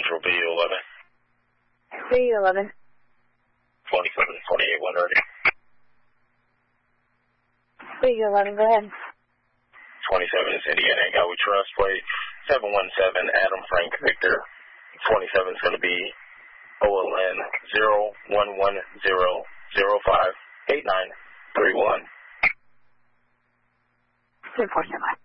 Central BU11. BU11. 2748 130. BU11, go ahead. 27 is Indiana Galway Trust, wait. 717 Adam Frank Victor. 27 is going to be OLN 0110058931. 247.